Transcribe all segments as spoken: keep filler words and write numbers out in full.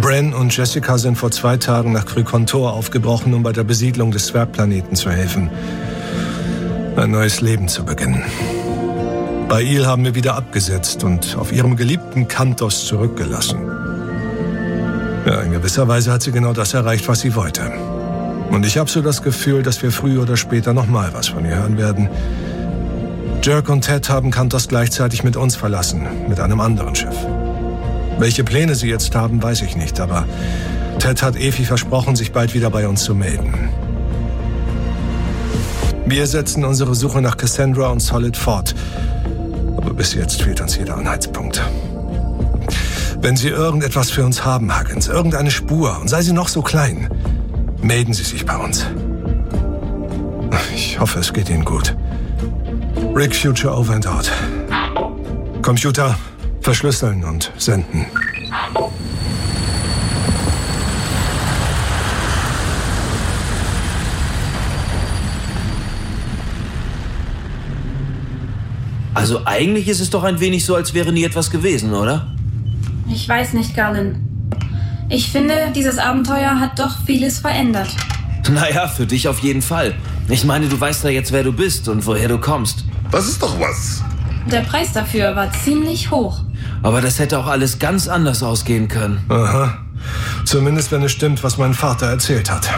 Bren und Jessica sind vor zwei Tagen nach Krykontor aufgebrochen, um bei der Besiedlung des Zwergplaneten zu helfen. Ein neues Leben zu beginnen. Bei Il haben wir wieder abgesetzt und auf ihrem geliebten Kantos zurückgelassen. Ja, in gewisser Weise hat sie genau das erreicht, was sie wollte. Und ich habe so das Gefühl, dass wir früher oder später noch mal was von ihr hören werden. Jerk und Ted haben Kantos gleichzeitig mit uns verlassen, mit einem anderen Schiff. Welche Pläne sie jetzt haben, weiß ich nicht, aber Ted hat Efi versprochen, sich bald wieder bei uns zu melden. Wir setzen unsere Suche nach Cassandra und Solid fort. Aber bis jetzt fehlt uns jeder Anhaltspunkt. Wenn Sie irgendetwas für uns haben, Huggins, irgendeine Spur, und sei sie noch so klein, melden Sie sich bei uns. Ich hoffe, es geht Ihnen gut. Rick Future over and out. Computer, verschlüsseln und senden. Also eigentlich ist es doch ein wenig so, als wäre nie etwas gewesen, oder? Ich weiß nicht, Garlin. Ich finde, dieses Abenteuer hat doch vieles verändert. Naja, für dich auf jeden Fall. Ich meine, du weißt ja jetzt, wer du bist und woher du kommst. Das ist doch was. Der Preis dafür war ziemlich hoch. Aber das hätte auch alles ganz anders ausgehen können. Aha. Zumindest, wenn es stimmt, was mein Vater erzählt hat.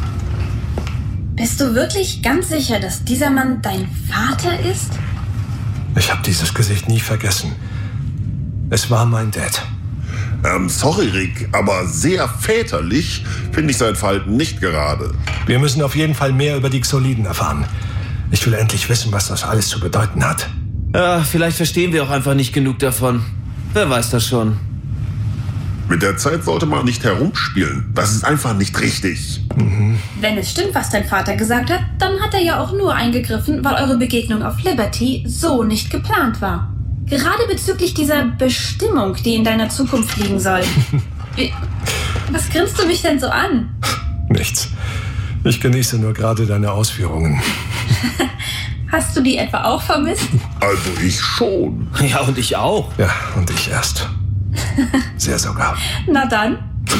Bist du wirklich ganz sicher, dass dieser Mann dein Vater ist? Ich habe dieses Gesicht nie vergessen. Es war mein Dad. Ähm, sorry, Rick, aber sehr väterlich finde ich sein Verhalten nicht gerade. Wir müssen auf jeden Fall mehr über die Xoliden erfahren. Ich will endlich wissen, was das alles zu bedeuten hat. Ja, vielleicht verstehen wir auch einfach nicht genug davon. Wer weiß das schon. Mit der Zeit sollte man nicht herumspielen. Das ist einfach nicht richtig. Mhm. Wenn es stimmt, was dein Vater gesagt hat, dann hat er ja auch nur eingegriffen, weil eure Begegnung auf Liberty so nicht geplant war. Gerade bezüglich dieser Bestimmung, die in deiner Zukunft liegen soll. Wie, was grinst du mich denn so an? Nichts. Ich genieße nur gerade deine Ausführungen. Hast du die etwa auch vermisst? Also ich schon. Ja, und ich auch. Ja, und ich erst. Sehr sogar. Na dann.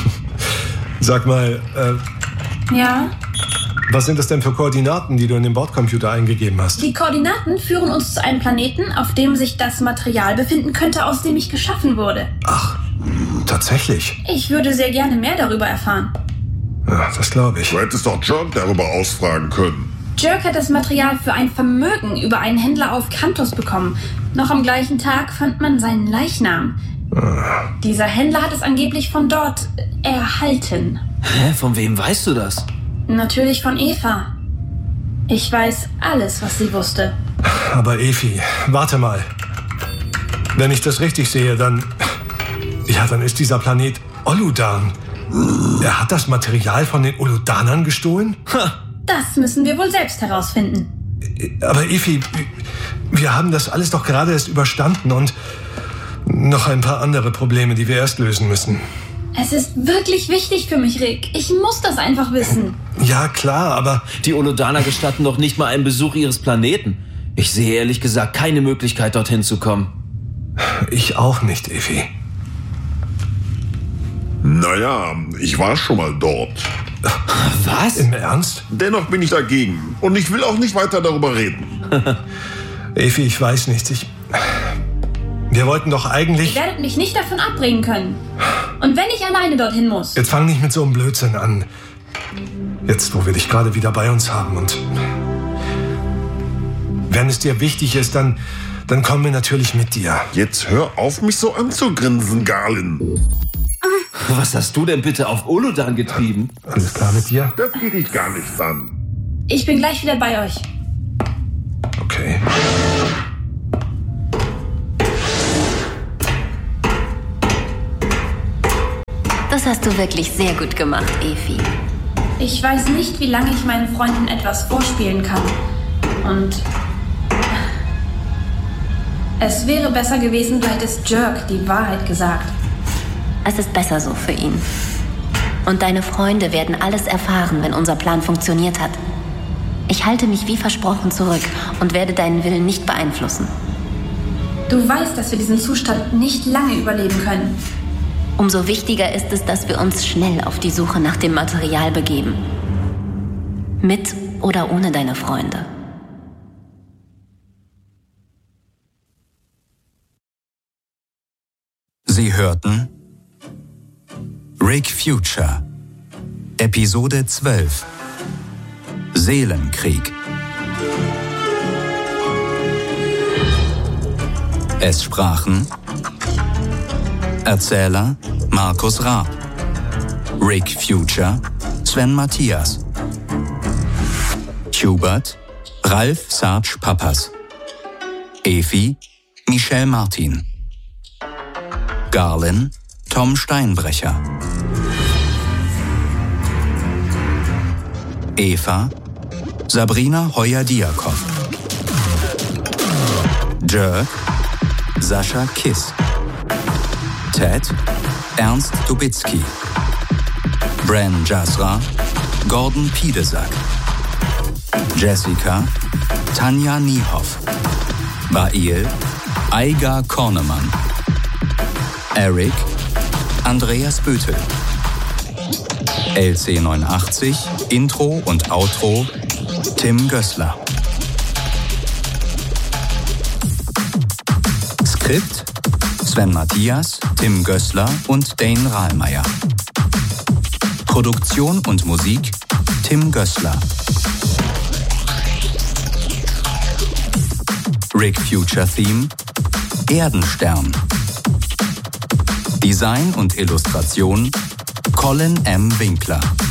Sag mal, äh, Ja? was sind das denn für Koordinaten, die du in den Bordcomputer eingegeben hast? Die Koordinaten führen uns zu einem Planeten, auf dem sich das Material befinden könnte, aus dem ich geschaffen wurde. Ach, tatsächlich? Ich würde sehr gerne mehr darüber erfahren. Ja, das glaube ich. Du hättest doch John darüber ausfragen können. Jerk hat das Material für ein Vermögen über einen Händler auf Kantos bekommen. Noch am gleichen Tag fand man seinen Leichnam. Ah. Dieser Händler hat es angeblich von dort erhalten. Hä, von wem weißt du das? Natürlich von Eva. Ich weiß alles, was sie wusste. Aber Efi, warte mal. Wenn ich das richtig sehe, dann... Ja, dann ist dieser Planet Oludan. Er hat das Material von den Oludanern gestohlen? Ha. Das müssen wir wohl selbst herausfinden. Aber Efi, wir haben das alles doch gerade erst überstanden und noch ein paar andere Probleme, die wir erst lösen müssen. Es ist wirklich wichtig für mich, Rick. Ich muss das einfach wissen. Ja, klar, aber... Die Olodaner gestatten doch nicht mal einen Besuch ihres Planeten. Ich sehe ehrlich gesagt keine Möglichkeit, dorthin zu kommen. Ich auch nicht, Efi. Naja, ich war schon mal dort. Was? Im Ernst? Dennoch bin ich dagegen. Und ich will auch nicht weiter darüber reden. Efi, ich weiß nicht. Ich... Wir wollten doch eigentlich... Ihr werdet mich nicht davon abbringen können. Und wenn ich alleine dorthin muss... Jetzt fang nicht mit so einem Blödsinn an. Jetzt, wo wir dich gerade wieder bei uns haben und... Wenn es dir wichtig ist, dann, dann kommen wir natürlich mit dir. Jetzt hör auf, mich so anzugrinsen, Garlin. Was hast du denn bitte auf Olodan getrieben? Alles klar mit dir? Das geht dich gar nichts an. Ich bin gleich wieder bei euch. Okay. Das hast du wirklich sehr gut gemacht, Efi. Ich weiß nicht, wie lange ich meinen Freunden etwas vorspielen kann. Und... Es wäre besser gewesen, du hättest Jerk die Wahrheit gesagt. Es ist besser so für ihn. Und deine Freunde werden alles erfahren, wenn unser Plan funktioniert hat. Ich halte mich wie versprochen zurück und werde deinen Willen nicht beeinflussen. Du weißt, dass wir diesen Zustand nicht lange überleben können. Umso wichtiger ist es, dass wir uns schnell auf die Suche nach dem Material begeben. Mit oder ohne deine Freunde. Sie hörten Rig Future, Episode zwölf, Seelenkrieg. Es sprachen Erzähler Markus Raab, Rig Future Sven Matthias, Hubert Ralf Sarge Pappas, Efi Michelle Martin, Garlin Tom Steinbrecher, Eva Sabrina Heuer-Diakow, Jerk Sascha Kiss, Ted Ernst Dubitzky, Bran Jasra Gordon Piedesack, Jessica Tanja Niehoff, Bail Aigar Kornemann, Eric Andreas Bötel, L C neunundachtzig Intro und Outro Tim Gößler. Skript Sven Matthias, Tim Gößler und Dane Rahlmeier. Produktion und Musik Tim Gößler. Rig Future Theme Erdenstern. Design und Illustration Colin M. Winkler.